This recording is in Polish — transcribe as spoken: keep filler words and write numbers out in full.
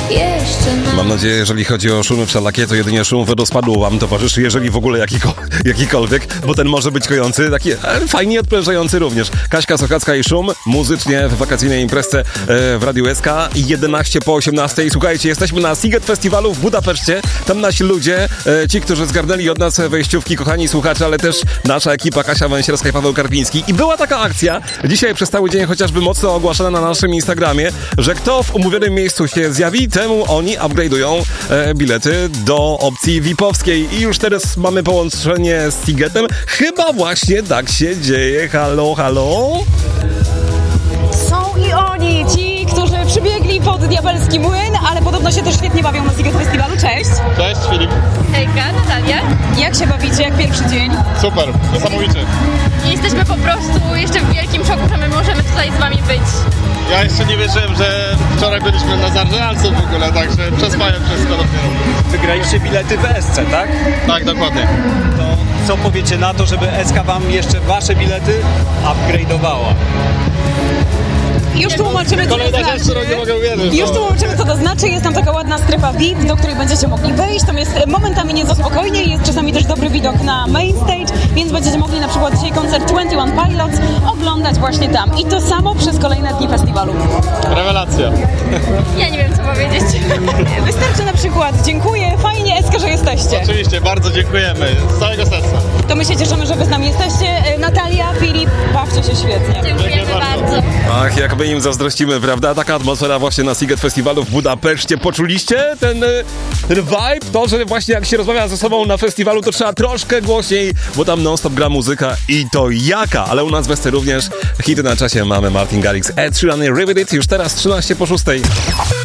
Mam nadzieję, jeżeli chodzi o szumy wszelakie, to jedynie szum wodospadu wam towarzyszy, jeżeli w ogóle jakiko, jakikolwiek, bo ten może być kojący, taki e, fajnie odprężający również. Kaśka Sochacka i Szum, muzycznie w wakacyjnej imprezce e, w Radiu S K, jedenaście po osiemnastej. Słuchajcie, jesteśmy na Sziget Festiwalu w Budapeszcie, tam nasi ludzie, e, ci, którzy zgarnęli od nas wejściówki, kochani słuchacze, ale też nasza ekipa, Kasia Węsierska i Paweł Karpiński. I była taka akcja, dzisiaj przez cały dzień chociażby mocno ogłaszana na naszym Instagramie, że kto w umówionym miejscu się zjawi, temu oni upgrade'ują e, bilety do opcji V I P-owskiej. I już teraz mamy połączenie z Szigetem. Chyba właśnie tak się dzieje. Halo, halo? Są i oni, ci, którzy przybiegli pod Diabelski Młyn, ale podobno się też świetnie bawią na Sziget Festiwalu. Cześć! Cześć, Filip. Hejka, Natalia. Jak się bawicie? Jak pierwszy dzień? Super, niesamowicie. Jesteśmy po prostu jeszcze w wielkim szoku, że my możemy tutaj z wami być. Ja jeszcze nie wierzyłem, że wczoraj byliśmy na Zarżynalcu w ogóle, także przespałem wszystko dopiero. Wygraliście bilety w S C, tak? Tak, dokładnie. To co powiecie na to, żeby S K wam jeszcze wasze bilety upgrade'owała? Już tłumaczymy, co to Kolejna rzecz, którą nie znaczy. mogę uwierzyć. Już tłumaczymy, co to znaczy. Jest tam taka ładna strefa V I P, do której będziecie mogli wejść. Tam jest momentami nieco spokojniej, jest czasami też dobry widok na main stage, więc będziecie mogli na przykład dzisiaj koncert dwadzieścia jeden Pilots oglądać właśnie tam. I to samo przez kolejne dni festiwalu. Rewelacja. Ja nie wiem, co powiedzieć. Wystarczy na przykład dziękuję, fajnie, Eska, że jesteście. Oczywiście, bardzo dziękujemy. Z całego serca. To my się cieszymy, że wy z nami jesteście. Natalia, Filip, bawcie się świetnie. Dziękujemy bardzo. Ach, jak my im zazdrościmy, prawda? Taka atmosfera właśnie na Sziget Festiwalu w Budapeszcie. Poczuliście ten, ten vibe? To, że właśnie jak się rozmawia ze sobą na festiwalu, to trzeba troszkę głośniej, bo tam non-stop gra muzyka i to jaka. Ale u nas w Esce również hity na czasie mamy Martin Garrix, Ed Sheeran i Rivet It. Już teraz trzynaście po szóstej.